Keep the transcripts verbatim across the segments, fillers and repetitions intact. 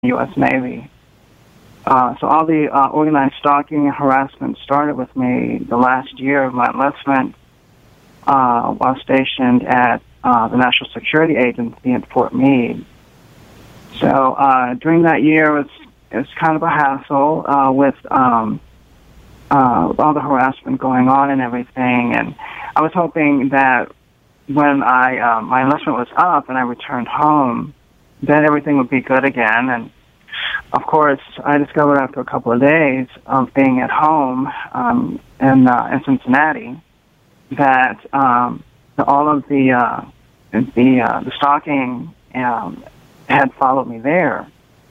U S Navy. Uh, so all the uh, organized stalking and harassment started with me the last year of my enlistment uh, while stationed at uh, the National Security Agency in Fort Meade. So uh, during that year, it was, it was kind of a hassle uh, with um, uh, all the harassment going on and everything. And I was hoping that when I uh, my enlistment was up and I returned home, then everything would be good again. And of course, I discovered after a couple of days of being at home um, in uh, in Cincinnati that um, all of the uh, the uh, the stalking um, had followed me there.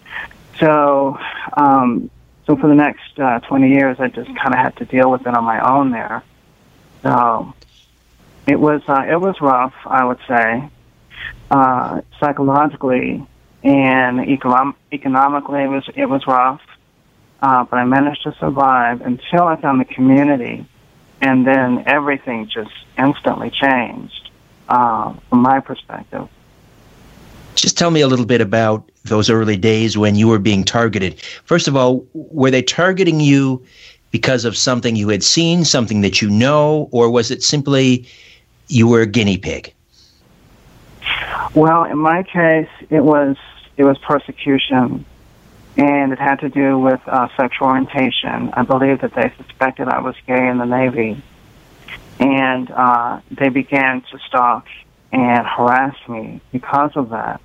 So, um, so for the next uh, twenty years, I just kind of had to deal with it on my own there. So it was uh, it was rough, I would say, uh, psychologically. And econom- economically, it was it was rough, uh, but I managed to survive until I found the community, and then everything just instantly changed uh, from my perspective. Just tell me a little bit about those early days when you were being targeted. First of all, were they targeting you because of something you had seen, something that you know, or was it simply you were a guinea pig? Well, in my case, it was it was persecution, and it had to do with uh, sexual orientation. I believe that they suspected I was gay in the Navy, and uh, they began to stalk and harass me because of that.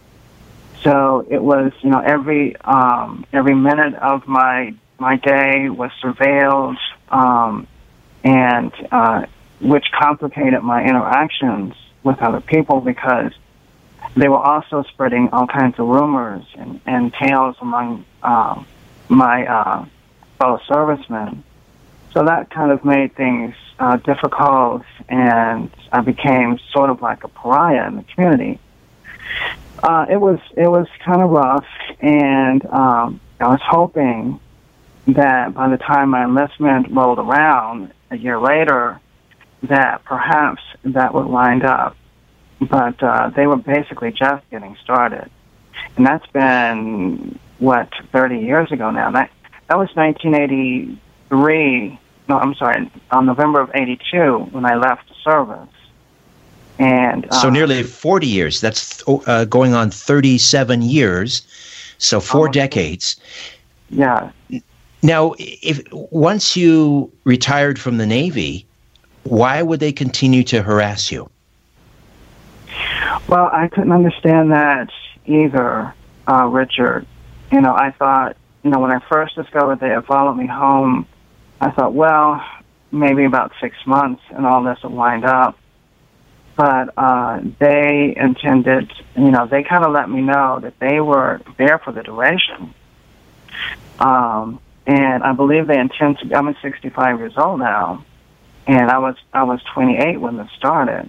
So it was, you know, every um, every minute of my my day was surveilled, um, and uh, which complicated my interactions with other people because they were also spreading all kinds of rumors and, and tales among uh, my uh, fellow servicemen. So that kind of made things uh, difficult, and I became sort of like a pariah in the community. Uh, it was it was kind of rough, and um, I was hoping that by the time my enlistment rolled around a year later, that perhaps that would wind up. But uh, they were basically just getting started. And that's been, what, thirty years ago now. That that was nineteen eighty-three, no, I'm sorry, on November of eighty-two when I left the service. And uh, So nearly forty years. That's uh, going on thirty-seven years, so four almost, decades. Yeah. Now, if once you retired from the Navy, why would they continue to harass you? Well, I couldn't understand that either, uh, Richard. You know, I thought, you know, when I first discovered they had followed me home, I thought, well, maybe about six months and all this will wind up. But uh, they intended, you know, they kind of let me know that they were there for the duration. Um, and I believe they intend to, I'm sixty-five years old now, and I was I was twenty-eight when this started.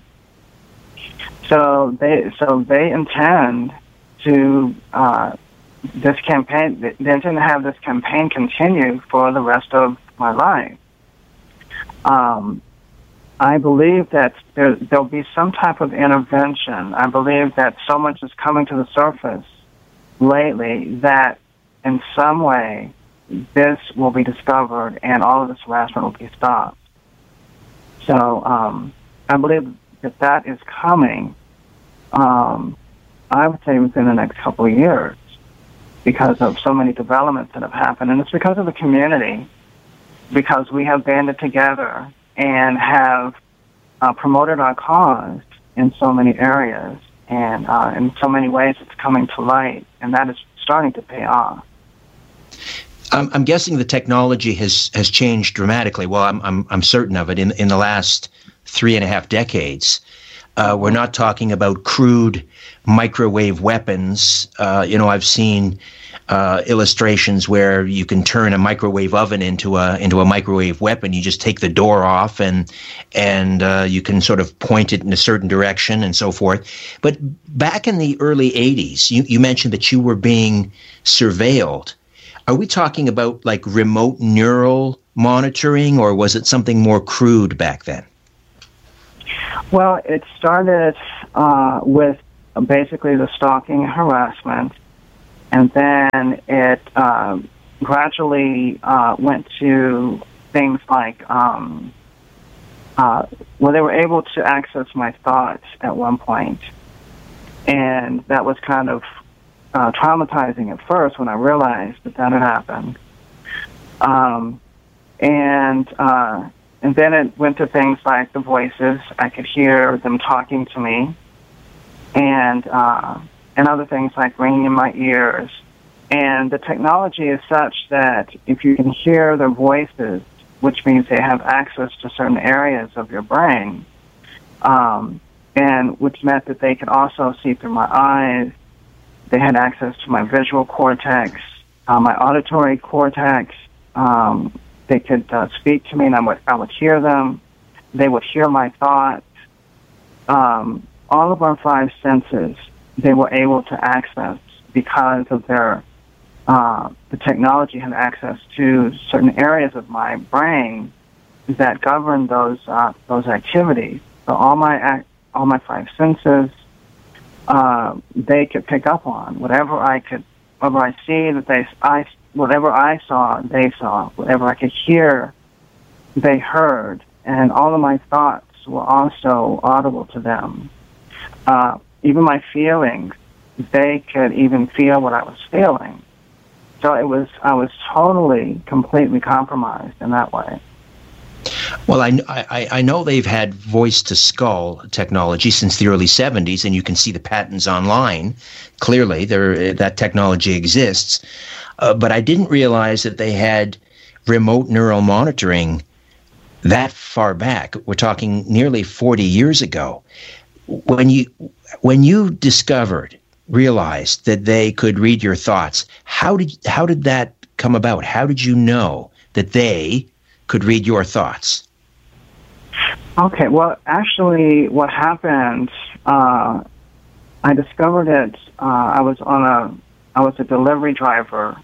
So they so they intend to uh, this campaign. They intend to have this campaign continue for the rest of my life. Um, I believe that there there'll be some type of intervention. I believe that so much is coming to the surface lately that in some way this will be discovered and all of this harassment will be stopped. So um, I believe that that is coming, um, I would say within the next couple of years because of so many developments that have happened. And it's because of the community, because we have banded together and have uh, promoted our cause in so many areas. And uh, in so many ways it's coming to light, and that is starting to pay off. I'm, I'm guessing the technology has, has changed dramatically. Well, I'm, I'm, I'm certain of it. In, in the last three and a half decades, uh, we're not talking about crude microwave weapons. Uh, you know, I've seen uh, illustrations where you can turn a microwave oven into a into a microwave weapon. You just take the door off, and and uh, you can sort of point it in a certain direction and so forth. But back in the early eighties, you, you mentioned that you were being surveilled. Are we talking about like remote neural monitoring, or was it something more crude back then? Well, it started uh, with basically the stalking and harassment, and then it uh, gradually uh, went to things like, um, uh, well, they were able to access my thoughts at one point, and that was kind of uh, traumatizing at first when I realized that that had happened. Um, and uh, and then it went to things like the voices. I could hear them talking to me, and uh, and other things like ringing in my ears. And the technology is such that if you can hear their voices, which means they have access to certain areas of your brain, um, and which meant that they could also see through my eyes. They had access to my visual cortex, uh, my auditory cortex. Um, they could uh, speak to me, and I would, I would hear them. They would hear my thoughts. Um, all of our five senses, they were able to access because of their, uh, the technology had access to certain areas of my brain that govern those uh, those activities. So all my ac- all my five senses, uh, they could pick up on whatever I could, whatever I see that they I. Whatever I saw, they saw. Whatever I could hear, they heard. And all of my thoughts were also audible to them. Uh, even my feelings, they could even feel what I was feeling. So it was, I was totally, completely compromised in that way. Well, I, I, I know they've had voice-to-skull technology since the early seventies, and you can see the patents online. Clearly, there that technology exists. Uh, but I didn't realize that they had remote neural monitoring that far back. We're talking nearly forty years ago. When you when you discovered, realized that they could read your thoughts, how did how did that come about? How did you know that they could read your thoughts? Okay, well, actually, what happened, uh, I discovered it, uh, I was on a, I was a delivery driver,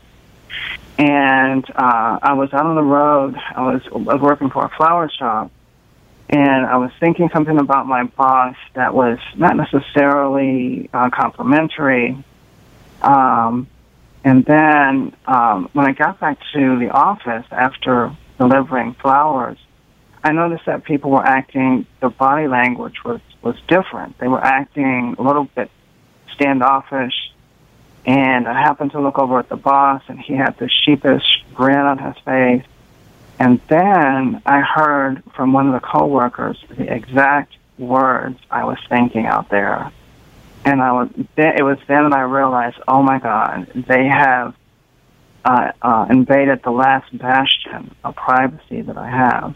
and uh, I was out on the road, I was, I was working for a flower shop, and I was thinking something about my boss that was not necessarily uh, complimentary, um, and then um, when I got back to the office after delivering flowers, I noticed that people were acting, their body language was, was different. They were acting a little bit standoffish, and I happened to look over at the boss, and he had this sheepish grin on his face. And then I heard from one of the coworkers the exact words I was thinking out there. And I was, it was then that I realized, oh my God, they have uh, uh, invaded the last bastion of privacy that I have.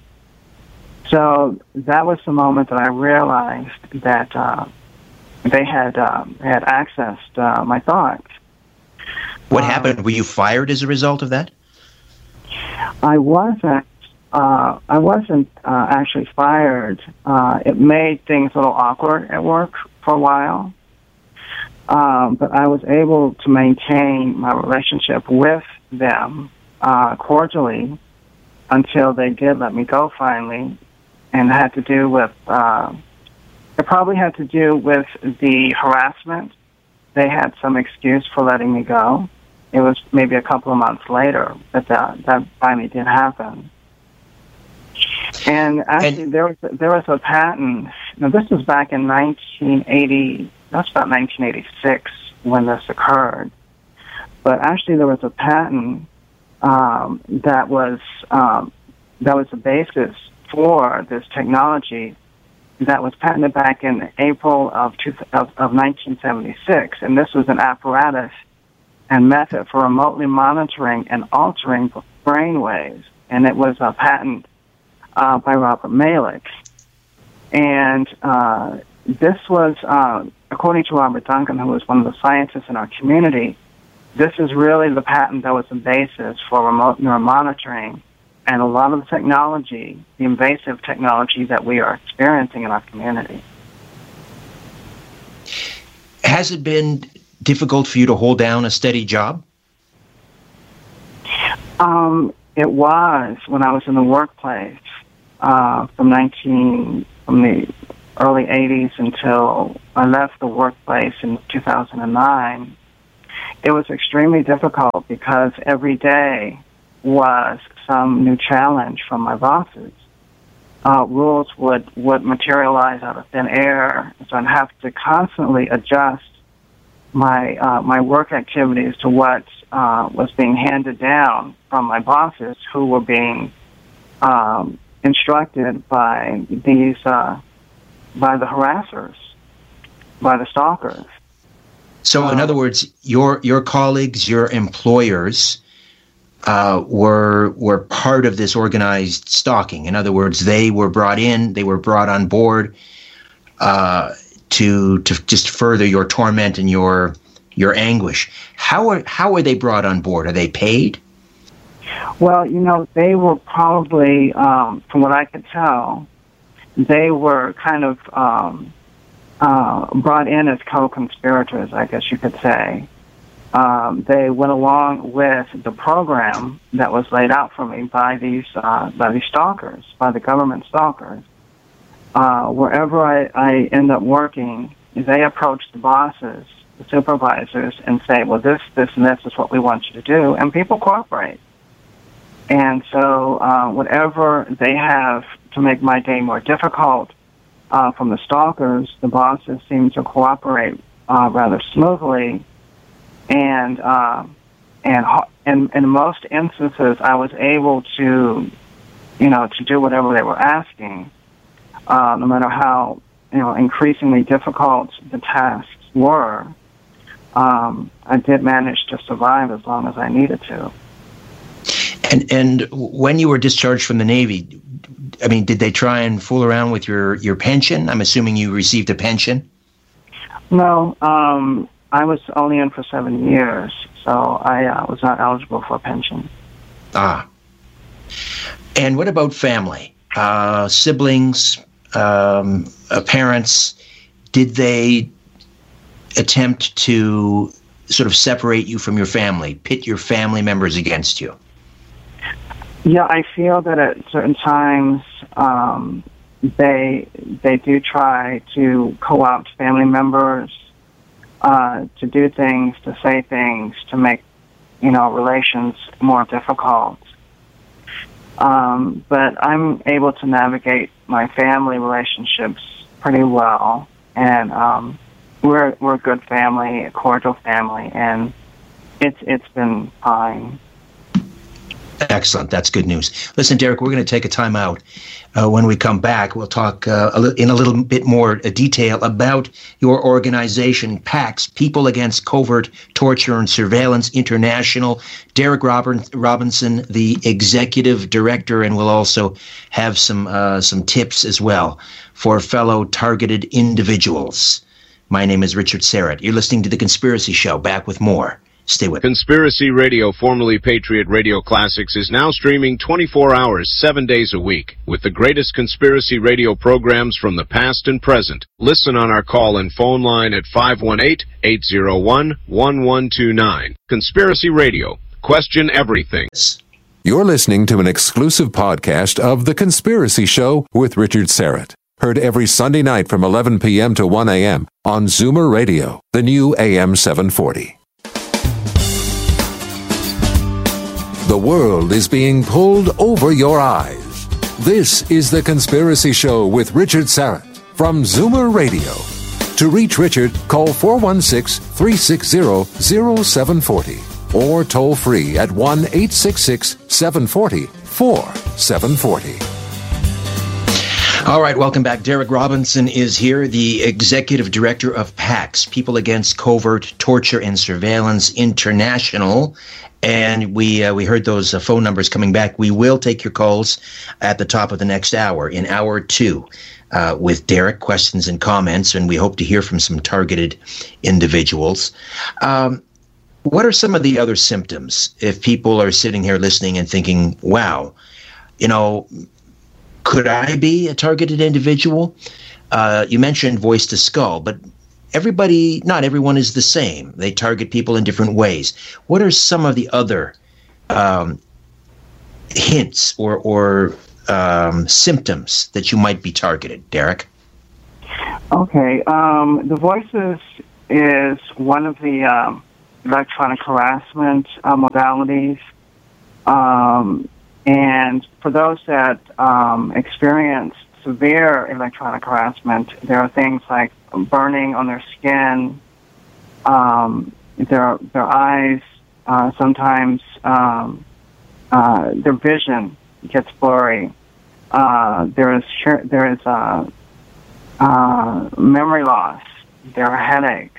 So that was the moment that I realized that uh, they had uh, had accessed uh, my thoughts. What um, happened? Were you fired as a result of that? I wasn't. Uh, I wasn't uh, actually fired. Uh, it made things a little awkward at work for a while, um, but I was able to maintain my relationship with them uh, cordially until they did let me go finally. And it had to do with, uh, it probably had to do with the harassment. They had some excuse for letting me go. It was maybe a couple of months later that that, that finally did happen. And actually, and there was there was a patent. Now, this was back in nineteen eighty. That's about nineteen eighty-six when this occurred. But actually, there was a patent um, that was um, that was the basis for this technology that was patented back in April of, two, of, of nineteen seventy-six, and this was an apparatus and method for remotely monitoring and altering brain waves, and it was a patent uh, by Robert Malick. And uh, this was, uh, according to Robert Duncan, who was one of the scientists in our community, this is really the patent that was the basis for remote neuromonitoring and a lot of the technology, the invasive technology that we are experiencing in our community. Has it been difficult for you to hold down a steady job? Um, it was when I was in the workplace uh, from nineteen from the early eighties until I left the workplace in two thousand nine. it was extremely difficult because every day was some new challenge from my bosses. Uh, rules would, would materialize out of thin air, so I'd have to constantly adjust my uh, my work activities to what uh, was being handed down from my bosses, who were being um, instructed by these uh, by the harassers, by the stalkers. So, in other words, your your colleagues, your employers, uh, were were part of this organized stalking. In other words, they were brought in, they were brought on board uh, to to just further your torment and your your anguish. How are how are they brought on board? Are they paid? Well, you know, they were probably, um, from what I could tell, they were kind of um, uh, brought in as co-conspirators, I guess you could say. Um, they went along with the program that was laid out for me by these uh, by these stalkers, by the government stalkers. Uh, wherever I, I end up working, they approach the bosses, the supervisors, and say, well, this, this, and this is what we want you to do, and people cooperate. And so uh, whatever they have to make my day more difficult uh, from the stalkers, the bosses seem to cooperate uh, rather smoothly. And uh, and in, in most instances, I was able to, you know, to do whatever they were asking, uh, no matter how, you know, increasingly difficult the tasks were. Um, I did manage to survive as long as I needed to. And and when you were discharged from the Navy, I mean, did they try and fool around with your, your pension? I'm assuming you received a pension? No, um, I was only in for seven years, so I uh, was not eligible for a pension. Ah. And what about family? Uh, siblings, um, uh, parents, did they attempt to sort of separate you from your family, pit your family members against you? Yeah, I feel that at certain times um, they they do try to co-opt family members uh, to do things, to say things, to make, you know, relations more difficult. Um, but I'm able to navigate my family relationships pretty well, and um, we're we're a good family, a cordial family, and it's it's been fine. Excellent. That's good news. Listen, Derek, we're going to take a time out. Uh, when we come back, we'll talk uh, a li- in a little bit more uh, detail about your organization, PACS, People Against Covert Torture and Surveillance International. Derek Robin- Robinson, the executive director, and we'll also have some uh, some tips as well for fellow targeted individuals. My name is Richard Syrett. You're listening to The Conspiracy Show. Back with more. Stay with us. Conspiracy Radio, formerly Patriot Radio Classics, is now streaming twenty-four hours, seven days a week, with the greatest conspiracy radio programs from the past and present. Listen on our call and phone line at five one eight, eight zero one, one one two nine. Conspiracy Radio. Question everything. You're listening to an exclusive podcast of The Conspiracy Show with Richard Syrett. Heard every Sunday night from eleven p.m. to one a.m. on Zoomer Radio, the new A M seven forty. The world is being pulled over your eyes. This is The Conspiracy Show with Richard Syrett from Zoomer Radio. To reach Richard, call four one six, three six zero, zero seven four zero or toll free at one eight six six, seven four zero, four seven four zero. All right, welcome back. Derek Robinson is here, the executive director of PACS, People Against Covert Torture and Surveillance International. And we uh, we heard those uh, phone numbers coming back. We will take your calls at the top of the next hour, in hour two, uh, with Derek, questions and comments, and we hope to hear from some targeted individuals. Um, what are some of the other symptoms if people are sitting here listening and thinking, wow, you know, could I be a targeted individual? Uh, you mentioned voice to skull, but everybody, not everyone is the same. They target people in different ways. What are some of the other um, hints or, or um, symptoms that you might be targeted, Derek? Okay. Um, the voices is one of the um, electronic harassment uh, modalities. Um, and for those that um, experience severe electronic harassment, there are things like burning on their skin, um, their their eyes, uh, sometimes um, uh, their vision gets blurry. Uh, there is there is uh, uh, memory loss. There are headaches.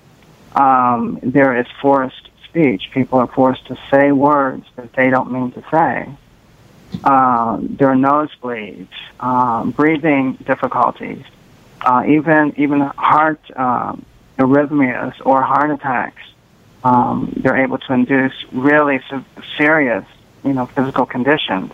Um, there is forced speech. People are forced to say words that they don't mean to say. Uh, there are nosebleeds, uh, breathing difficulties, uh, even even heart um, arrhythmias or heart attacks. Um, they're able to induce really serious, you know, physical conditions.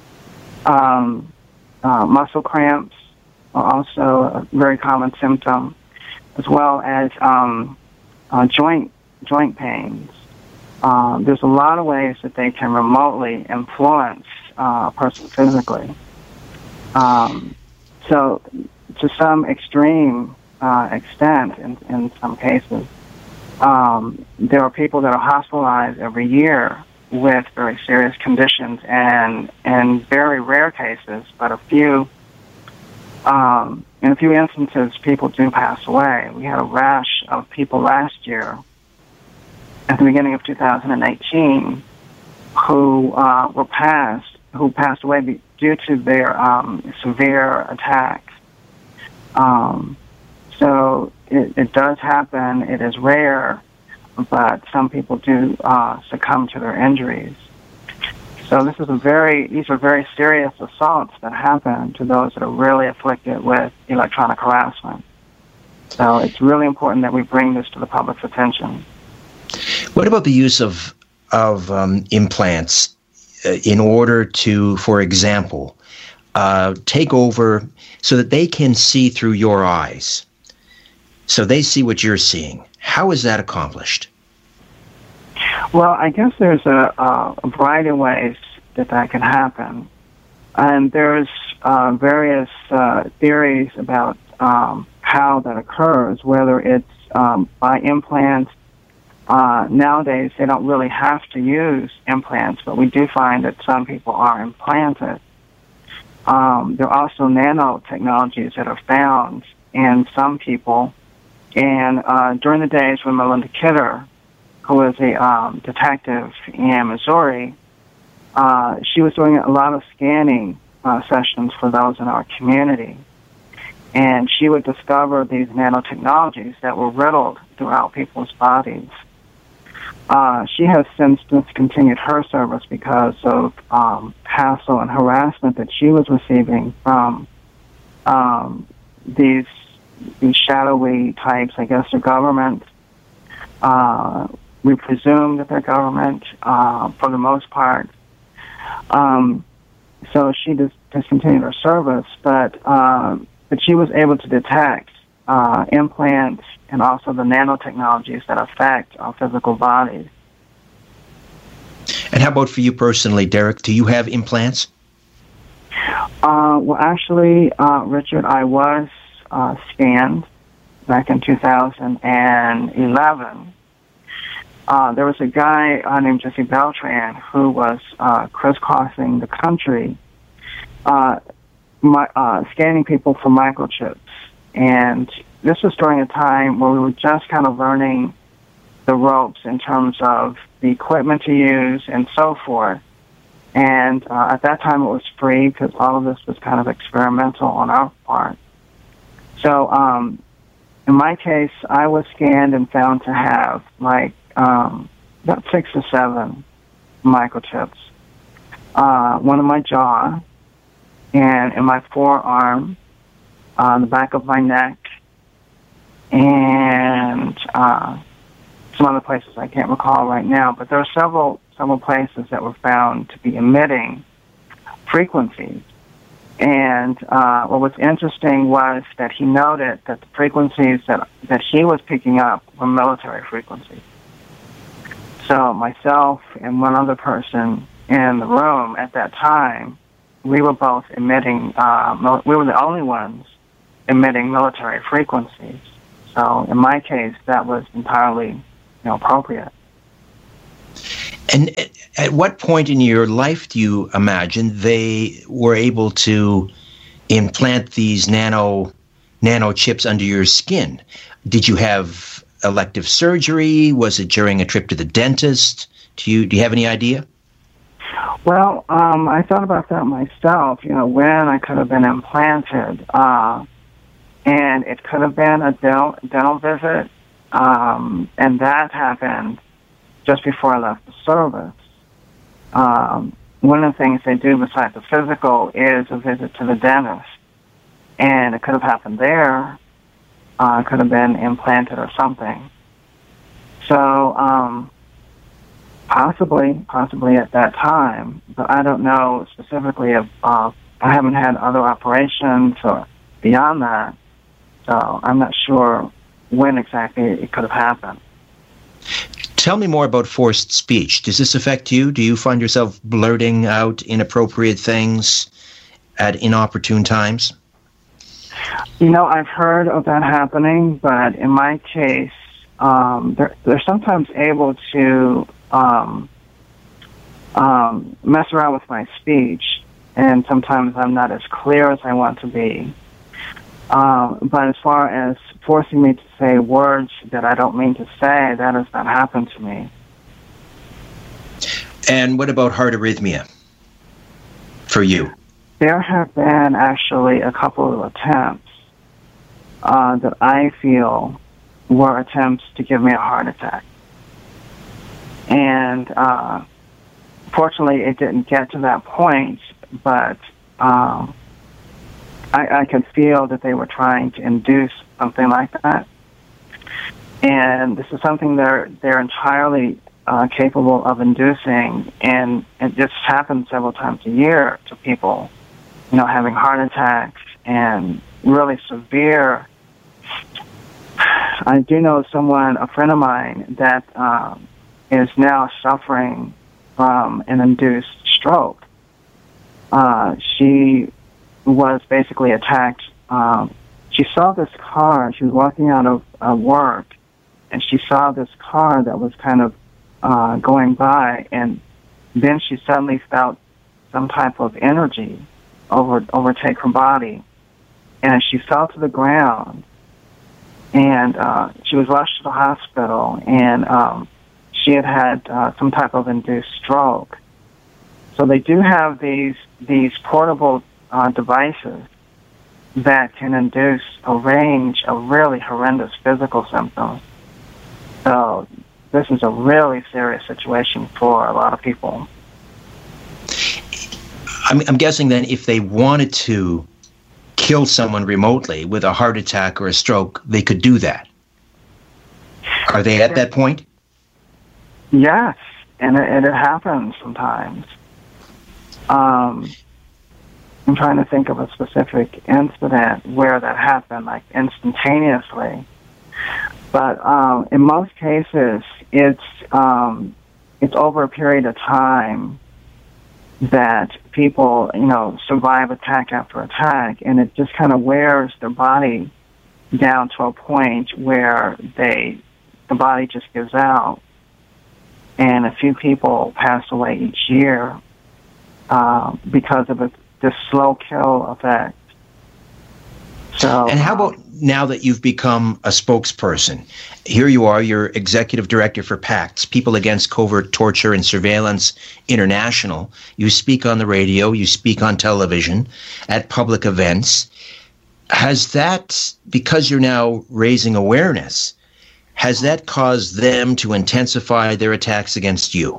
Um, uh, muscle cramps are also a very common symptom, as well as um, uh, joint joint pains. Uh, there's a lot of ways that they can remotely influence uh, a person physically. Um, so, to some extreme uh, extent, in, in some cases, um, there are people that are hospitalized every year with very serious conditions, and in very rare cases, but a few, um, in a few instances, people do pass away. We had a rash of people last year, at the beginning of two thousand eighteen, who uh, were passed, who passed away be, due to their um, severe attacks. Um, so it, it does happen. It is rare, but some people do uh, succumb to their injuries. So this is a very, these are very serious assaults that happen to those that are really afflicted with electronic harassment. So it's really important that we bring this to the public's attention. What about the use of of um, implants uh, in order to, for example, uh, take over so that they can see through your eyes, so they see what you're seeing? How is that accomplished? Well, I guess there's a, a variety of ways that that can happen. And there's uh, various uh, theories about um, how that occurs, whether it's um, by implants. Uh, nowadays, they don't really have to use implants, but we do find that some people are implanted. Um, there are also nanotechnologies that are found in some people. And uh, during the days when Melinda Kidder, who was a um, detective in Missouri, uh, she was doing a lot of scanning uh, sessions for those in our community. And she would discover these nanotechnologies that were riddled throughout people's bodies. Uh, she has since discontinued her service because of um, hassle and harassment that she was receiving from um, these these shadowy types. I guess, they're government. Uh, we presume that they're government uh, for the most part. Um, so she dis- discontinued her service, but uh, but she was able to detect uh, implants and also the nanotechnologies that affect our physical bodies. And how about for you personally, Derek? Do you have implants? Uh, well, actually, uh, Richard, I was uh, scanned back in two thousand eleven. Uh, there was a guy uh, named Jesse Beltran who was uh, crisscrossing the country, uh, my, uh, scanning people for microchips. And this was during a time where we were just kind of learning the ropes in terms of the equipment to use and so forth. And uh, at that time it was free because all of this was kind of experimental on our part. So um, in my case, I was scanned and found to have like um, about six or seven microchips. Uh, one in my jaw and in my forearm, on the back of my neck, and uh, some other places I can't recall right now. But there are several several places that were found to be emitting frequencies. And uh, what was interesting was that he noted that the frequencies that that he was picking up were military frequencies. So myself and one other person in the room at that time, we were both emitting. Uh, we were the only ones emitting military frequencies. So in my case, that was entirely, you know, appropriate. And at, at what point in your life do you imagine they were able to implant these nano nano chips under your skin? Did you have elective surgery? Was it during a trip to the dentist? Do you do you have any idea? Well, um, I thought about that myself, you know, when I could have been implanted. Uh, and it could have been a dental, dental visit, um, and that happened just before I left the service. Um, one of the things they do besides the physical is a visit to the dentist. And it could have happened there. Uh, it could have been implanted or something. So, um, possibly, possibly at that time, but I don't know specifically if, uh, I haven't had other operations or beyond that. So I'm not sure when exactly it could have happened. Tell me more about forced speech. Does this affect you? Do you find yourself blurting out inappropriate things at inopportune times? You know, I've heard of that happening, but in my case, um, they're, they're sometimes able to um, um, mess around with my speech, and sometimes I'm not as clear as I want to be. Um, but as far as forcing me to say words that I don't mean to say, that has not happened to me. And what about heart arrhythmia for you? There have been actually a couple of attempts uh, that I feel were attempts to give me a heart attack. And uh, fortunately, it didn't get to that point, but um, I, I could feel that they were trying to induce something like that. And this is something they're they're entirely uh, capable of inducing, and it just happens several times a year to people, you know, having heart attacks and really severe. I do know someone, a friend of mine, that um, is now suffering from an induced stroke. Uh, she was basically attacked. Um, she saw this car. She was walking out of uh, work, and she saw this car that was kind of uh, going by, and then she suddenly felt some type of energy over overtake her body, and she fell to the ground, and uh, she was rushed to the hospital, and um, she had had uh, some type of induced stroke. So they do have these these portable uh, devices that can induce a range of really horrendous physical symptoms. So this is a really serious situation for a lot of people. I'm, I'm guessing then if they wanted to kill someone remotely with a heart attack or a stroke, they could do that. Are they at that point? Yes, and it, and it happens sometimes. Um, I'm trying to think of a specific incident where that happened, like instantaneously. But um, in most cases, it's um, it's over a period of time that people, you know, survive attack after attack, and it just kind of wears their body down to a point where they, the body just gives out. And a few people pass away each year uh, because of a, this slow kill effect. So, and how about now that you've become a spokesperson? Here you are, you're executive director for PACTS, People Against Covert Torture and Surveillance International. You speak on the radio, you speak on television, at public events. Has that, because you're now raising awareness, has that caused them to intensify their attacks against you?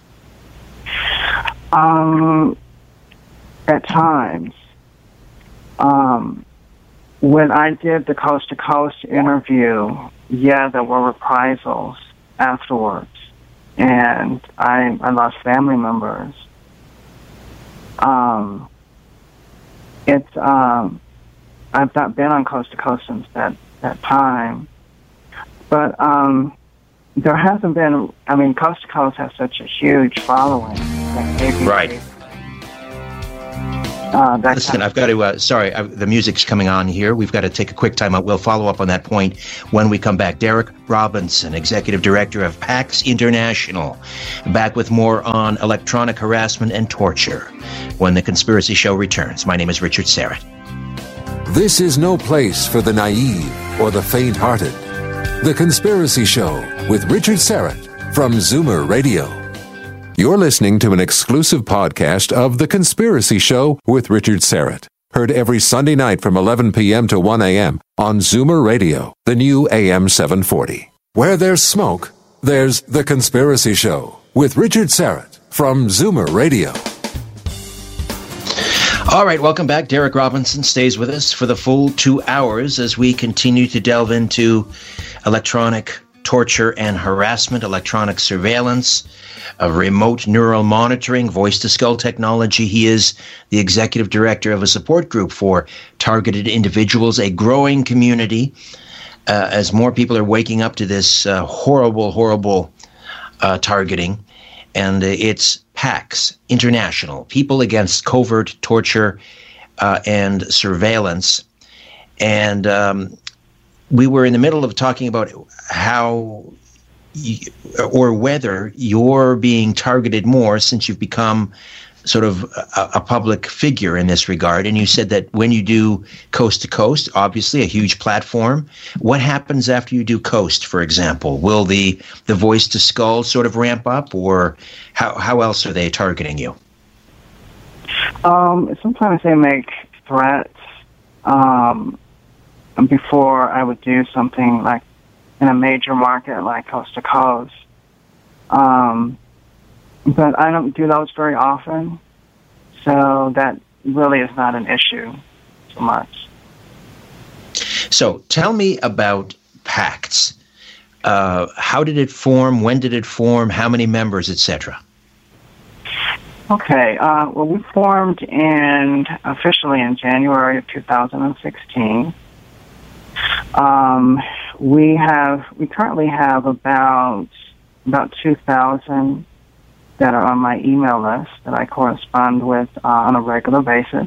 Um, at times. Um, when I did the Coast to Coast interview, yeah, there were reprisals afterwards, and I, I lost family members. Um, it's um, I've not been on Coast to Coast since that, that time. But um, there hasn't been, I mean, Coast to Coast has such a huge following. That maybe right. Uh, that Listen, kind of I've got to, uh, sorry, I, the music's coming on here. We've got to take a quick time out. We'll follow up on that point when we come back. Derek Robinson, Executive Director of PAX International, back with more on electronic harassment and torture when The Conspiracy Show returns. My name is Richard Syrett. This is no place for the naive or the faint-hearted. The Conspiracy Show with Richard Syrett from Zoomer Radio. You're listening to an exclusive podcast of The Conspiracy Show with Richard Syrett. Heard every Sunday night from eleven p.m. to one a.m. on Zoomer Radio, the new A M seven forty. Where there's smoke, there's The Conspiracy Show with Richard Syrett from Zoomer Radio. All right, welcome back. Derek Robinson stays with us for the full two hours as we continue to delve into electronic torture and harassment, electronic surveillance, of remote neural monitoring, voice-to-skull technology. He is the executive director of a support group for targeted individuals, a growing community, uh, as more people are waking up to this uh, horrible, horrible uh, targeting. And uh, it's PAX International, People Against Covert Torture uh, and Surveillance. And um, we were in the middle of talking about how or whether you're being targeted more since you've become sort of a, a public figure in this regard. And you said that when you do Coast to Coast, obviously a huge platform, what happens after you do Coast, for example? Will the, the voice to skull sort of ramp up, or how, how else are they targeting you? Um, sometimes they make threats. Um, before I would do something like in a major market like Coast to Coast. Um, but I don't do those very often, so that really is not an issue so much. So tell me about PAX. Uh, how did it form? When did it form? How many members, et cetera? Okay. Uh, well, we formed in officially in January of two thousand sixteen. Um, we have we currently have about about two thousand that are on my email list that I correspond with uh, on a regular basis.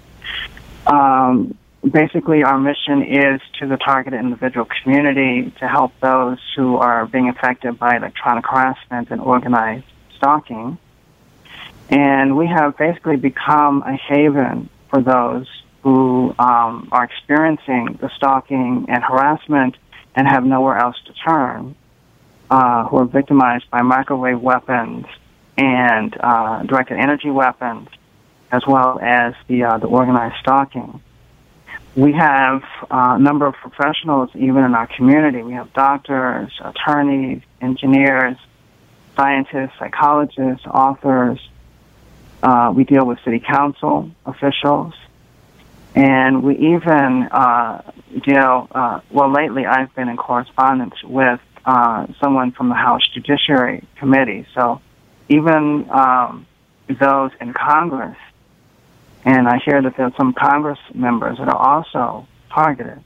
Um, basically, our mission is to the targeted individual community to help those who are being affected by electronic harassment and organized stalking. And we have basically become a haven for those who um, are experiencing the stalking and harassment and have nowhere else to turn, uh, who are victimized by microwave weapons and uh, directed energy weapons, as well as the uh, the organized stalking. We have uh, a number of professionals even in our community. We have doctors, attorneys, engineers, scientists, psychologists, authors. Uh, we deal with city council officials. And we even uh, deal, uh, well, lately I've been in correspondence with uh, someone from the House Judiciary Committee. So even um, those in Congress, and I hear that there's some Congress members that are also targeted.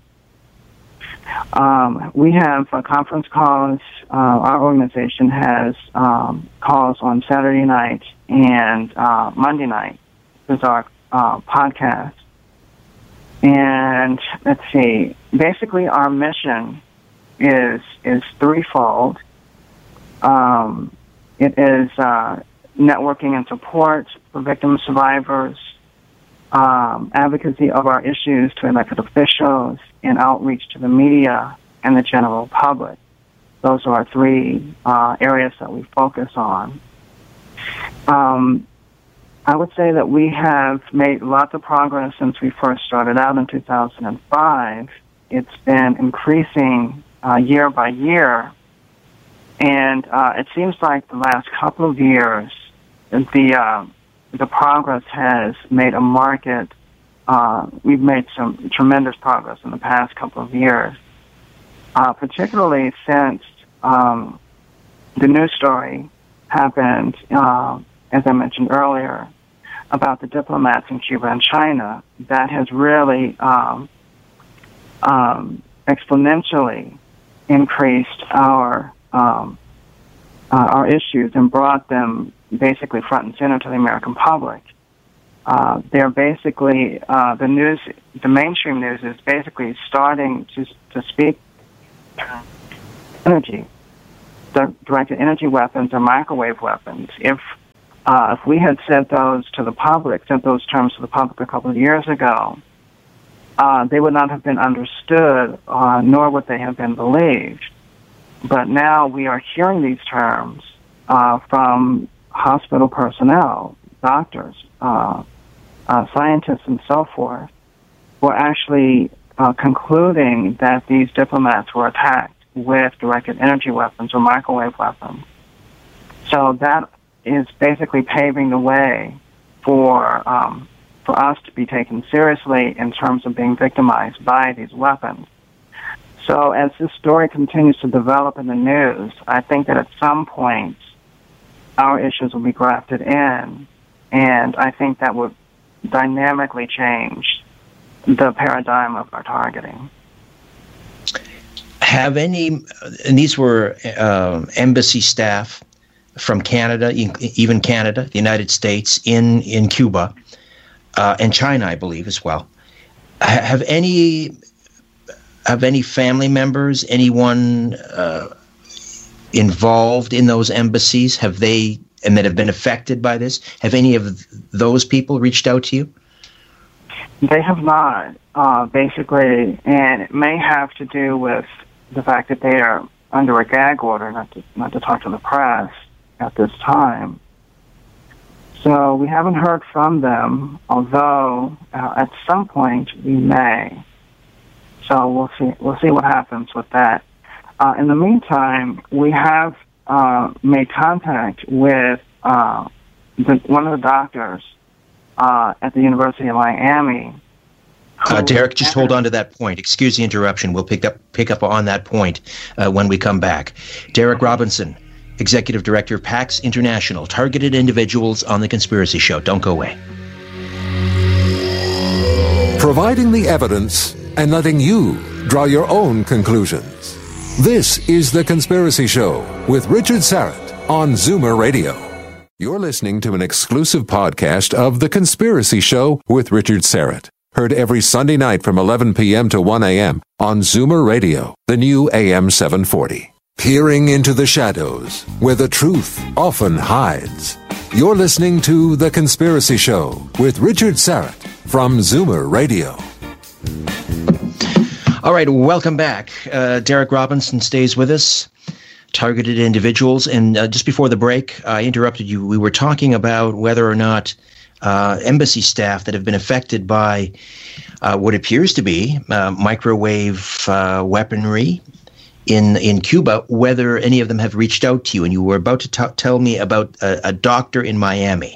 Um, we have uh, conference calls. Uh, our organization has um, calls on Saturday night and uh, Monday night. This is our uh, podcast. And let's see, basically our mission is is threefold. Um, it is uh, networking and support for victim survivors, um, advocacy of our issues to elected officials, and outreach to the media and the general public. Those are our three uh, areas that we focus on. Um, I would say that we have made lots of progress since we first started out in two thousand five. It's been increasing uh, year by year, and uh, it seems like the last couple of years, the uh, the progress has made a market. Uh, we've made some tremendous progress in the past couple of years, uh, particularly since um, the news story happened. Uh, as I mentioned earlier, about the diplomats in Cuba and China. That has really um, um, exponentially increased our um, uh, our issues and brought them basically front and center to the American public. Uh, uh, they're basically, uh, the news, the mainstream news is basically starting to to speak energy, the directed energy weapons or microwave weapons. If uh, if we had said those to the public, sent those terms to the public a couple of years ago, uh, they would not have been understood, uh, nor would they have been believed. But now we are hearing these terms uh, from hospital personnel, doctors, uh, uh, scientists, and so forth, who are actually uh, concluding that these diplomats were attacked with directed energy weapons or microwave weapons. So that is basically paving the way for um, for us to be taken seriously in terms of being victimized by these weapons. So as this story continues to develop in the news, I think that at some point our issues will be grafted in, and I think that would dynamically change the paradigm of our targeting. Have any, and these were uh, embassy staff from Canada, even Canada, the United States, in, in Cuba, uh, and China, I believe, as well. Have any... Have any family members, anyone uh, involved in those embassies, have they, and that have been affected by this, have any of those people reached out to you? They have not, uh, basically, and it may have to do with the fact that they are under a gag order not to, not to talk to the press at this time. So we haven't heard from them, although uh, at some point we may. So we'll see. We'll see what happens with that. Uh, in the meantime, we have uh, made contact with uh, the, one of the doctors uh, at the University of Miami. Uh, Derek, just hold on to that point. Excuse the interruption. We'll pick up pick up on that point uh, when we come back. Derek Robinson, Executive Director of PAX International, Targeted Individuals on The Conspiracy Show. Don't go away. Providing the evidence and letting you draw your own conclusions. This is The Conspiracy Show with Richard Syrett on Zoomer Radio. You're listening to an exclusive podcast of The Conspiracy Show with Richard Syrett. Heard every Sunday night from eleven p.m. to one a.m. on Zoomer Radio, the new A M seven forty. Peering into the shadows where the truth often hides. You're listening to The Conspiracy Show with Richard Syrett from Zoomer Radio. All right, welcome back. Uh, Derek Robinson stays with us, Targeted Individuals. And uh, just before the break, I interrupted you. We were talking about whether or not uh, embassy staff that have been affected by uh, what appears to be uh, microwave uh, weaponry in in Cuba, whether any of them have reached out to you. And you were about to t- tell me about a, a doctor in Miami.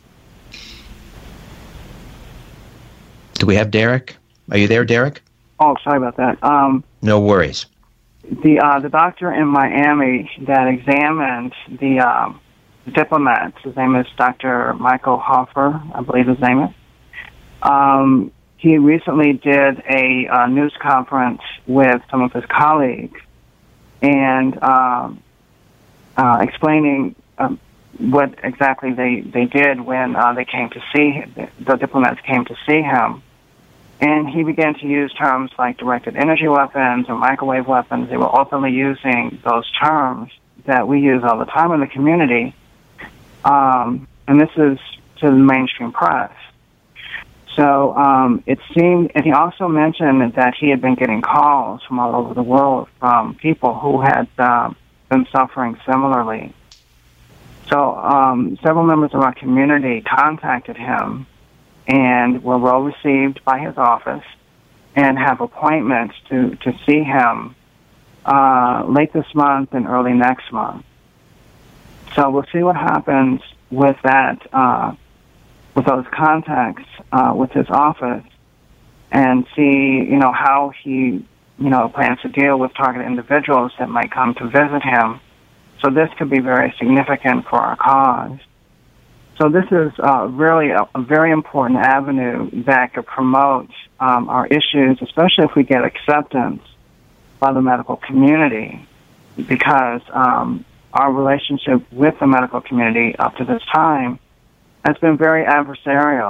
Do we have Derek? Are you there, Derek? Oh, sorry about that. Um, no worries. The uh, the doctor in Miami that examined the um, diplomats, his name is Doctor Michael Hoffer, I believe his name is. Um, he recently did a uh, news conference with some of his colleagues and um, uh, explaining um, what exactly they, they did when uh, they came to see him, the diplomats came to see him. And he began to use terms like directed energy weapons or microwave weapons. They were openly using those terms that we use all the time in the community. Um, and this is to the mainstream press. So um, it seemed, and he also mentioned that he had been getting calls from all over the world from people who had uh, been suffering similarly. So um, several members of our community contacted him and were well received by his office and have appointments to, to see him uh, late this month and early next month. So we'll see what happens with that, uh, with those contacts uh, with his office, and see, you know, how he, you know, plans to deal with targeted individuals that might come to visit him. So this could be very significant for our cause. So this is uh, really a, a very important avenue that could promote um, our issues, especially if we get acceptance by the medical community, because um, our relationship with the medical community up to this time has been very adversarial,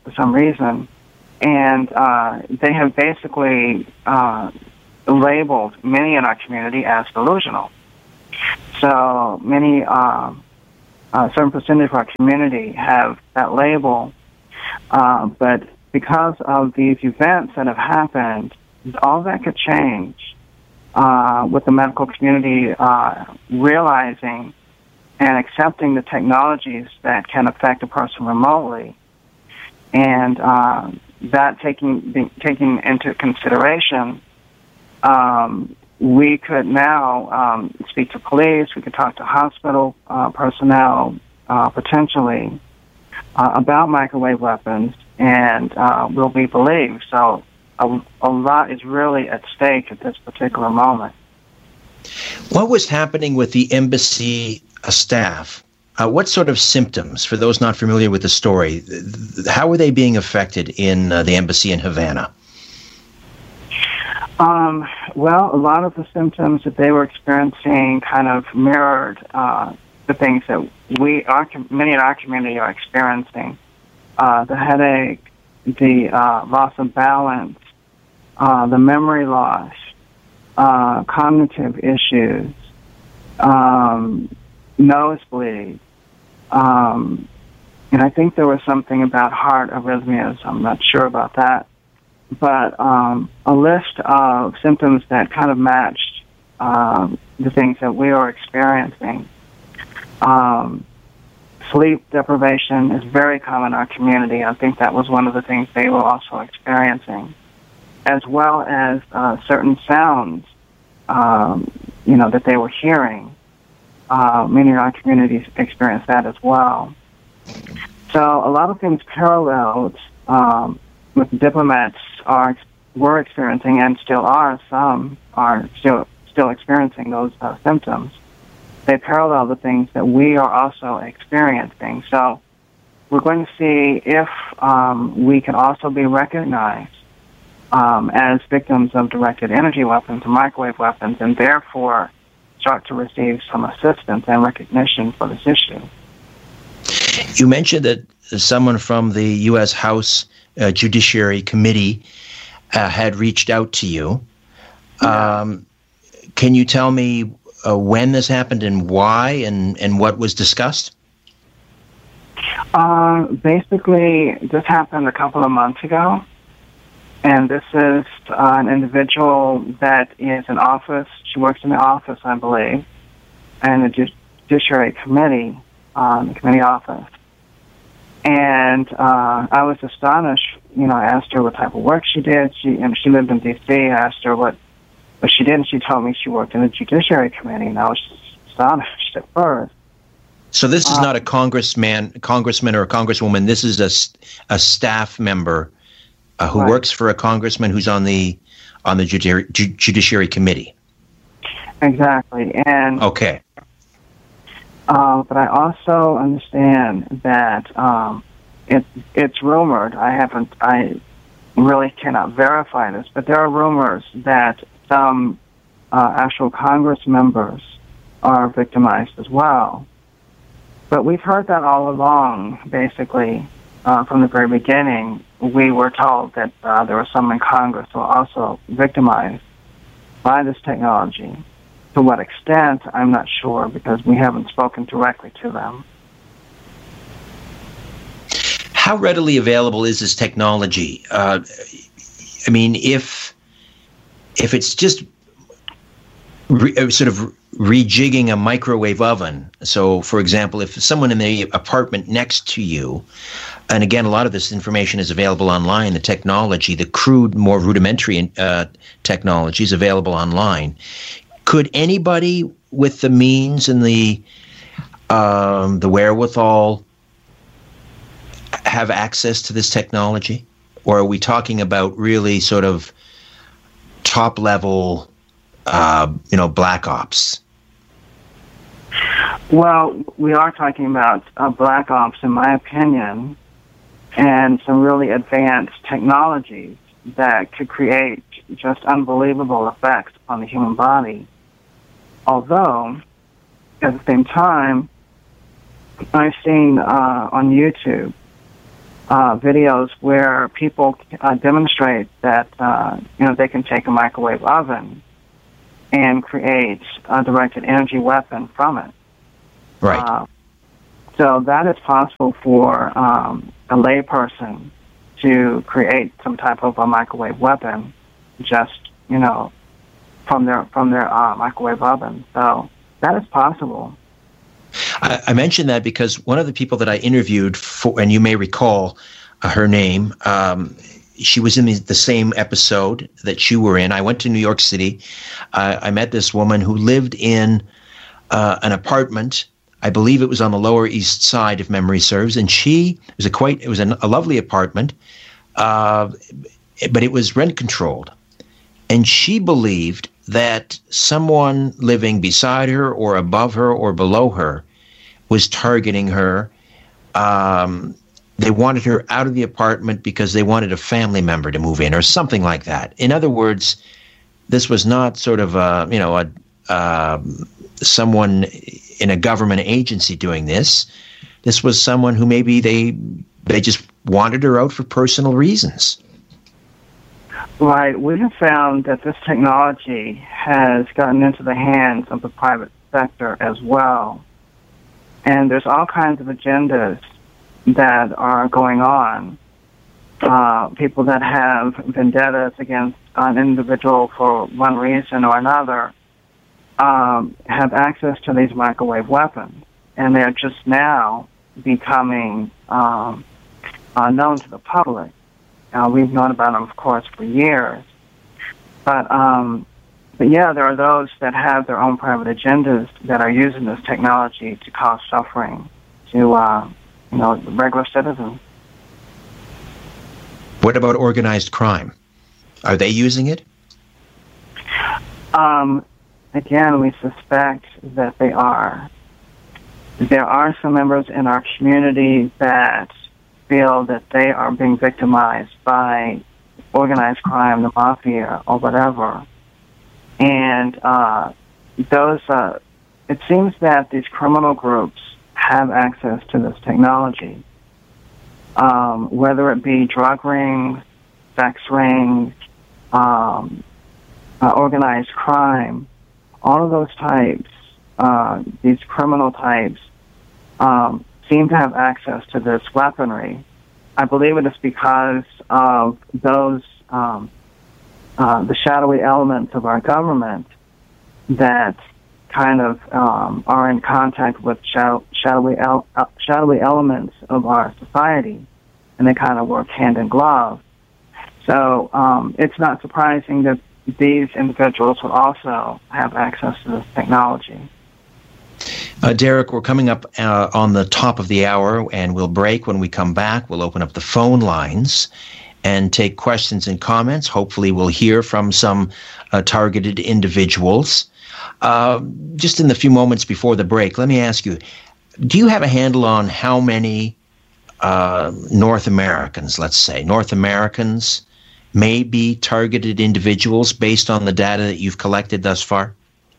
for some reason. And uh, they have basically uh, labeled many in our community as delusional. So many, uh, a certain percentage of our community have that label. Uh, but because of these events that have happened, all that could change uh, with the medical community uh, realizing and accepting the technologies that can affect a person remotely. And uh, that taking be, taking into consideration, um, we could now um, speak to police, we could talk to hospital uh, personnel, uh, potentially, uh, about microwave weapons, and uh, we'll be believed. So a, a lot is really at stake at this particular moment. What was happening with the embassy uh, staff? Uh, what sort of symptoms, for those not familiar with the story, how were they being affected in uh, the embassy in Havana? Um, well, a lot of the symptoms that they were experiencing kind of mirrored uh, the things that we, our, many in our community are experiencing. Uh, the headache, the uh, loss of balance, uh, the memory loss, uh, cognitive issues, um, nosebleed, um, and I think there was something about heart arrhythmias. I'm not sure about that. But um, a list of symptoms that kind of matched um, the things that we are experiencing. Um, sleep deprivation is very common in our community. I think that was one of the things they were also experiencing, as well as uh, certain sounds, um, you know, that they were hearing. Uh, many in our communities experienced that as well. So a lot of things paralleled um, with diplomats are were experiencing and still are. Some are still still experiencing those uh, symptoms. They parallel the things that we are also experiencing. So we're going to see if um, we can also be recognized um, as victims of directed energy weapons and microwave weapons, and therefore start to receive some assistance and recognition for this issue. You mentioned that someone from the U S House uh, Judiciary Committee uh, had reached out to you. Um, can you tell me uh, when this happened and why, and, and what was discussed? Uh, basically, this happened a couple of months ago. And this is uh, an individual that is in office. She works in the office, I believe, and the Judiciary Committee, um, the committee office. And uh, I was astonished. You know, I asked her what type of work she did. She and she lived in D C I asked her what, what she did, and she told me she worked in the Judiciary Committee. And I was astonished at first. So this is uh, not a congressman, congressman or a congresswoman. This is a, a staff member Uh, who right. works for a congressman who's on the on the judiciary, ju- judiciary committee. Exactly, and okay. Uh, but I also understand that um, it, it's rumored. I haven't. I really cannot verify this, but there are rumors that some uh, actual Congress members are victimized as well. But we've heard that all along, basically. Uh, from the very beginning, we were told that uh, there were some in Congress who were also victimized by this technology. To what extent, I'm not sure, because we haven't spoken directly to them. How readily available is this technology? Uh, I mean, if if it's just re- sort of rejigging a microwave oven. So, for example, if someone in the apartment next to you, and again, a lot of this information is available online, the technology, the crude, more rudimentary uh, technology is available online. Could anybody with the means and the um, the wherewithal have access to this technology? Or are we talking about really sort of top-level, uh, you know, black ops? Well, we are talking about uh, black ops, in my opinion, and some really advanced technologies that could create just unbelievable effects on the human body. Although, at the same time, I've seen uh, on YouTube uh, videos where people uh, demonstrate that uh, you know they can take a microwave oven and create a directed energy weapon from it. Right. Uh, so that is possible for um, a layperson to create some type of a microwave weapon, just you know, from their from their uh, microwave oven. So that is possible. I, I mentioned that because one of the people that I interviewed for, and you may recall uh, her name. Um, She was in the, the same episode that you were in. I went to New York City. Uh, I met this woman who lived in uh, an apartment. I believe it was on the Lower East Side, if memory serves. And she it was a quite it was a, a lovely apartment, uh, but it was rent controlled. And she believed that someone living beside her, or above her, or below her, was targeting her. Um, They wanted her out of the apartment because they wanted a family member to move in, or something like that. In other words, this was not sort of a, you know, a uh, someone in a government agency doing this. This was someone who maybe they they just wanted her out for personal reasons. Right. We have found that this technology has gotten into the hands of the private sector as well. And there's all kinds of agendas that are going on. Uh, people that have vendettas against an individual for one reason or another um, have access to these microwave weapons, and they're just now becoming um, uh, known to the public. Uh, we've known about them, of course, for years. But, um, but yeah, there are those that have their own private agendas that are using this technology to cause suffering to uh, you know, regular citizens. What about organized crime? Are they using it? Um, again, we suspect that they are. There are some members in our community that feel that they are being victimized by organized crime, the mafia, or whatever. And uh, those, uh, it seems that these criminal groups have access to this technology, um, whether it be drug rings, sex rings, um, uh, organized crime, all of those types, uh, these criminal types, um, seem to have access to this weaponry. I believe it is because of those, um, uh, the shadowy elements of our government that kind of um, are in contact with shadow, shadowy, el- uh, shadowy elements of our society, and they kind of work hand in glove. So um, it's not surprising that these individuals will also have access to this technology. Uh, Derek, we're coming up uh, on the top of the hour, and we'll break. When we come back, we'll open up the phone lines and take questions and comments. Hopefully we'll hear from some uh, targeted individuals. Uh, just in the few moments before the break, let me ask you, do you have a handle on how many uh, North Americans, let's say, North Americans may be targeted individuals based on the data that you've collected thus far?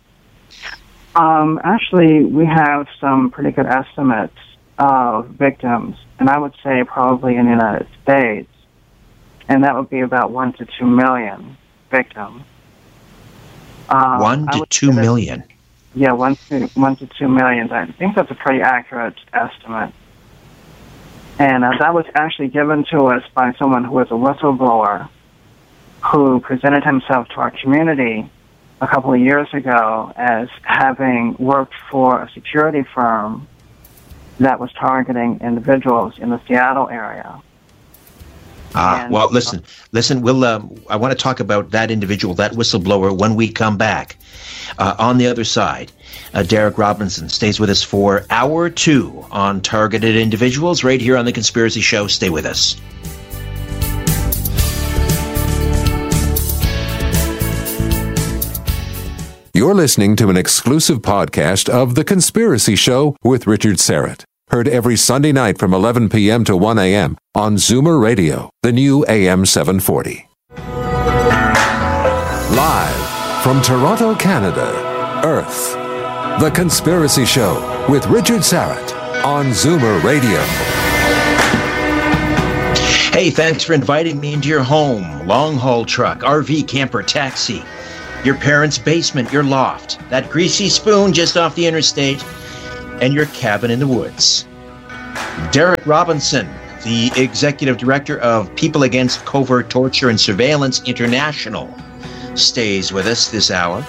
Um, actually, we have some pretty good estimates of victims, and I would say probably in the United States, and that would be about one to two million victims. Um, one to two million? That, yeah, one to, one to two million. I think that's a pretty accurate estimate. And uh, that was actually given to us by someone who was a whistleblower who presented himself to our community a couple of years ago as having worked for a security firm that was targeting individuals in the Seattle area. Ah, and, well, listen, listen, we'll, uh, I want to talk about that individual, that whistleblower, when we come back. Uh, on the other side, uh, Derek Robinson stays with us for hour two on targeted individuals right here on The Conspiracy Show. Stay with us. You're listening to an exclusive podcast of The Conspiracy Show with Richard Syrett. Heard every Sunday night from eleven p.m. to one a.m. on Zoomer Radio, the new A M seven forty. Live from Toronto, Canada, Earth. The Conspiracy Show with Richard Syrett on Zoomer Radio. Hey, thanks for inviting me into your home, long-haul truck, R V, camper, taxi, your parents' basement, your loft, that greasy spoon just off the interstate, and your cabin in the woods. Derek Robinson, the Executive Director of People Against Covert Torture and Surveillance International, stays with us this hour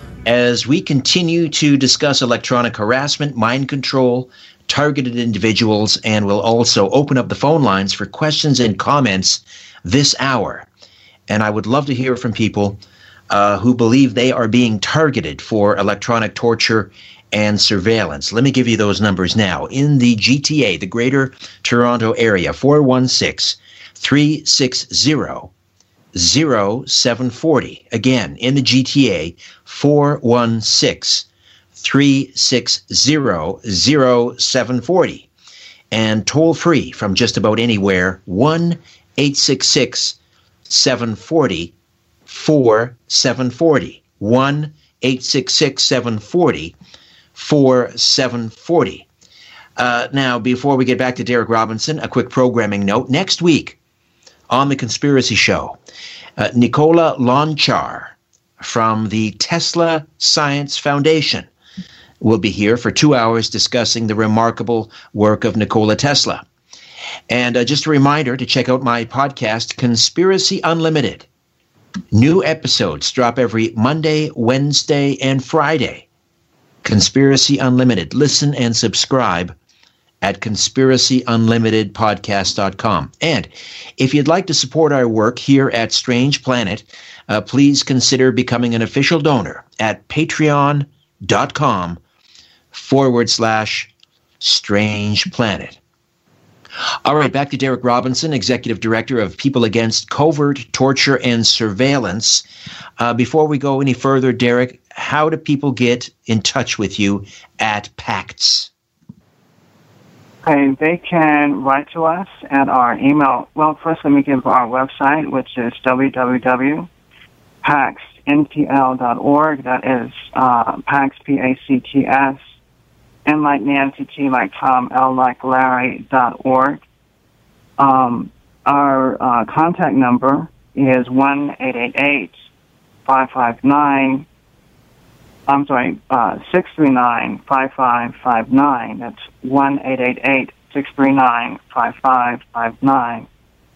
as we continue to discuss electronic harassment, mind control, targeted individuals, and we'll also open up the phone lines for questions and comments this hour. And I would love to hear from people uh, who believe they are being targeted for electronic torture and surveillance. Let me give you those numbers now. In the G T A, the Greater Toronto Area, four one six, three six zero, zero seven four zero. Again, in the G T A, four one six, three six zero, zero seven four zero. And toll free from just about anywhere, one eight six six, seven four zero, four seven four zero. one eight six six, seven four zero, four seven four zero. Uh, now, before we get back to Derek Robinson, a quick programming note. Next week on The Conspiracy Show, uh, Nicola Lonchar from the Tesla Science Foundation will be here for two hours discussing the remarkable work of Nikola Tesla. And uh, just a reminder to check out my podcast, Conspiracy Unlimited. New episodes drop every Monday, Wednesday, and Friday. Conspiracy Unlimited. Listen and subscribe at conspiracy unlimited podcast dot com. And if you'd like to support our work here at Strange Planet, uh, please consider becoming an official donor at patreon dot com forward slash Strange Planet. All right, back to Derek Robinson, Executive Director of People Against Covert Torture and Surveillance. Uh, before we go any further, Derek, how do people get in touch with you at PACTS? Okay, they can write to us at our email. Well, first let me give our website, which is w w w dot pax n t l dot org. That is uh, PACTS, P A C T S, N like Nancy, T like Tom, L like Larry dot org. Um, our uh, contact number is one eight eight eight, five five nine, I'm sorry, uh, six three nine, five five five nine. That's one eight eight eight, six three nine, five five five nine.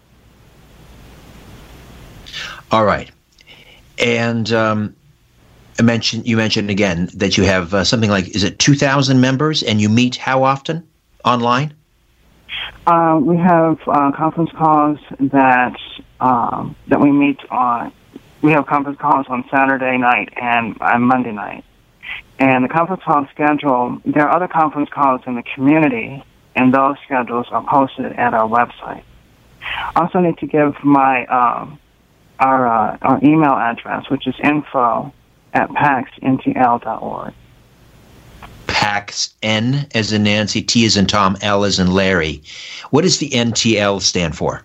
All right. And um, I mentioned, you mentioned again that you have uh, something like, is it two thousand members, and you meet how often online? Uh, we have uh, conference calls that um, that we meet on. We have conference calls on Saturday night and on Monday night. And the conference call schedule, there are other conference calls in the community, and those schedules are posted at our website. I also need to give my um, our uh, our email address, which is info at pax n t l dot org. PACS, N as in Nancy, T as in Tom, L as in Larry. What does the N T L stand for?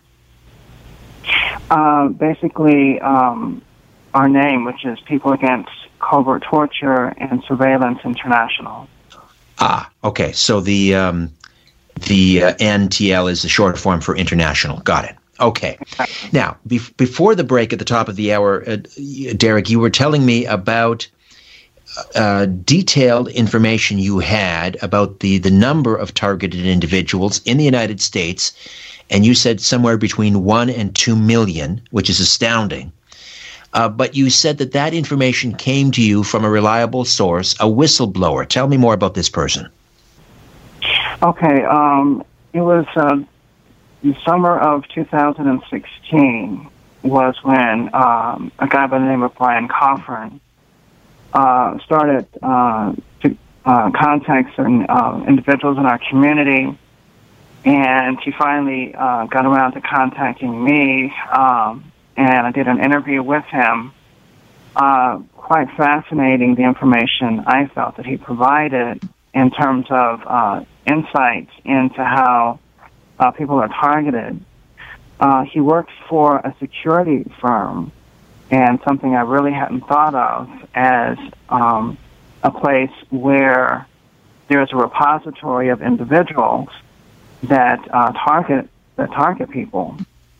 Uh, basically, um, our name, which is People Against Covert Torture and Surveillance International. Ah, okay. So the um, the uh, N T L is the short form for international. Got it. Okay. Now, be- before the break at the top of the hour, uh, Derek, you were telling me about uh, detailed information you had about the, the number of targeted individuals in the United States, and you said somewhere between one and two million, which is astounding. Uh, but you said that that information came to you from a reliable source, a whistleblower. Tell me more about this person. Okay. Um, it was uh, the summer of two thousand sixteen was when um, a guy by the name of Brian Coffin uh, started uh, to uh, contact certain uh, individuals in our community, and he finally uh, got around to contacting me. Um, And I did an interview with him. Uh, quite fascinating, the information I felt that he provided in terms of uh, insights into how uh, people are targeted. Uh, he works for a security firm, and something I really hadn't thought of as um, a place where there's a repository of individuals that uh, target that target people.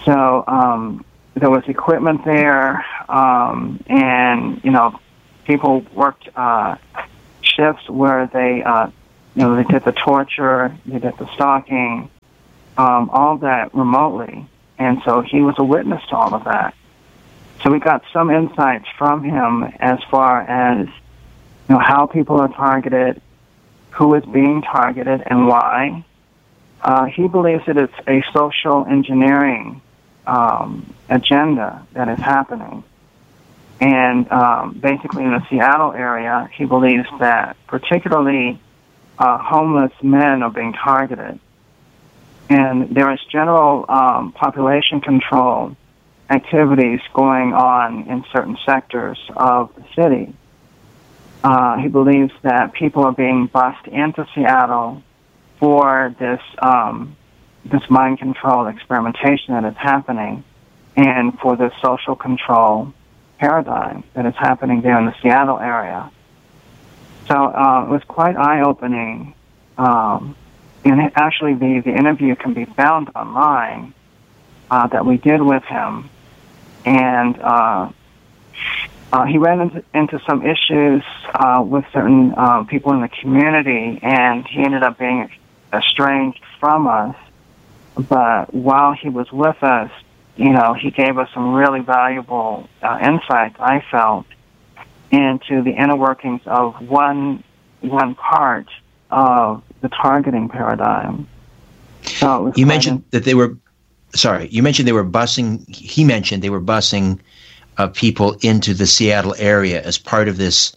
So um, there was equipment there, um, and, you know, people worked uh, shifts where they, uh, you know, they did the torture, they did the stalking, um, all that remotely. And so he was a witness to all of that. So we got some insights from him as far as, you know, how people are targeted, who is being targeted, and why. Uh, he believes that it's a social engineering um, agenda that is happening. And um, basically in the Seattle area, he believes that particularly uh, homeless men are being targeted. And there is general um, population control activities going on in certain sectors of the city. Uh, he believes that people are being bused into Seattle for this um, this mind control experimentation that is happening, and for this social control paradigm that is happening there in the Seattle area. So uh, it was quite eye-opening. Um, and actually, the, the interview can be found online uh, that we did with him. And uh, uh, he ran into, into some issues uh, with certain uh, people in the community, and he ended up being estranged from us. But while he was with us, you know, he gave us some really valuable uh, insights, I felt, into the inner workings of one one part of the targeting paradigm. So it was you mentioned in- that they were, sorry, you mentioned they were busing, he mentioned they were busing uh, people into the Seattle area as part of this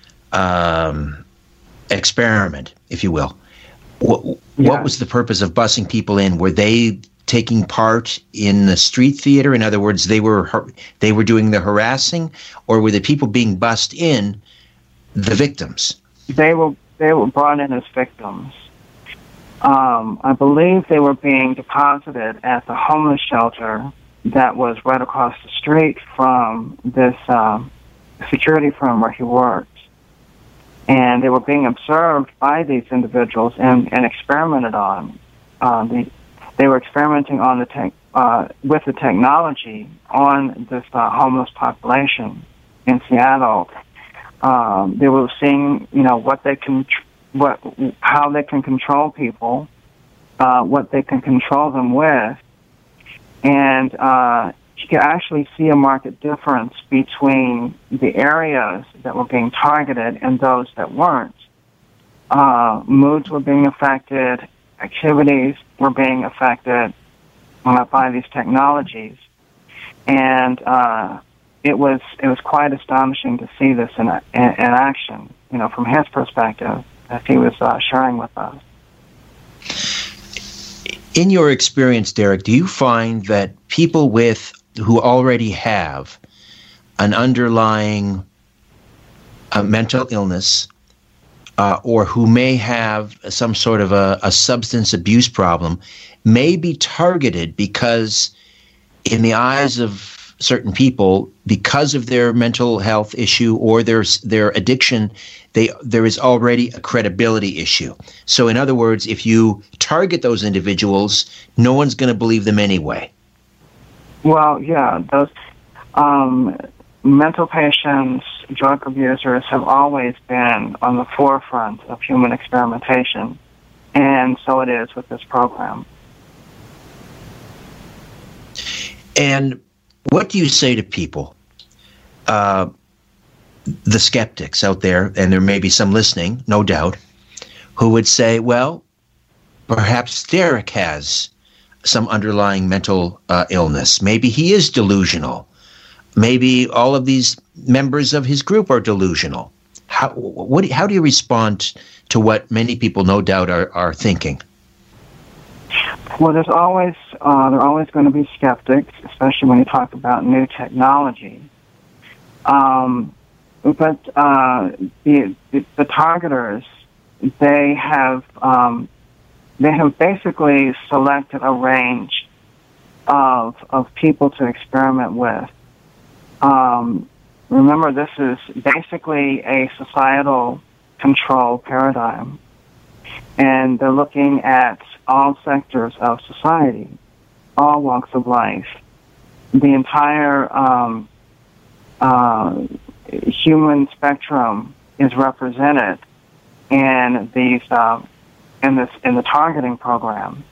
um, experiment, if you will. What, yeah. what was the purpose of busing people in? Were they taking part in the street theater? In other words, they were they were doing the harassing, or were the people being bussed in the victims? They were they were brought in as victims. Um, I believe they were being deposited at the homeless shelter that was right across the street from this um, security firm where he worked. And they were being observed by these individuals and, and experimented on. Um, they, they were experimenting on the tech, uh, with the technology on this uh, homeless population in Seattle. Um, they were seeing, you know, what they can, what, how they can control people, uh, what they can control them with, and uh, you could actually see a marked difference between the areas that were being targeted and those that weren't. Uh, moods were being affected, activities were being affected uh, by these technologies, and uh, it was it was quite astonishing to see this in, in, in action. You know, from his perspective, as he was uh, sharing with us. In your experience, Derek, do you find that people with who already have an underlying uh, mental illness uh, or who may have some sort of a, a substance abuse problem may be targeted because in the eyes of certain people, because of their mental health issue or their their addiction, they there is already a credibility issue. So in other words, if you target those individuals, no one's going to believe them anyway. Well, yeah, those um, mental patients, drug abusers have always been on the forefront of human experimentation, and so it is with this program. And what do you say to people, uh, the skeptics out there, and there may be some listening, no doubt, who would say, well, perhaps Derek has some underlying mental uh, illness. Maybe he is delusional. Maybe all of these members of his group are delusional. How, what, how do you respond to what many people, no doubt, are, are thinking? Well, there's always uh, there are always going to be skeptics, especially when you talk about new technology. Um, but uh, the, the the targeters, they have um, they have basically selected a range of of people to experiment with. Um, remember, this is basically a societal control paradigm, and they're looking at all sectors of society. all walks of life. The entire um, uh, human spectrum is represented in these uh, in this in the targeting program.